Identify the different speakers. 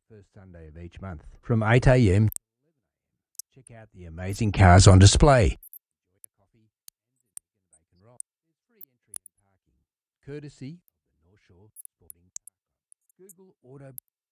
Speaker 1: the first Sunday of each month from 8 a.m. Check out the amazing cars on display. Enjoy a coffee and bacon roll. There's free entry and parking, courtesy of the North Shore Sporting Car Club. Google Auto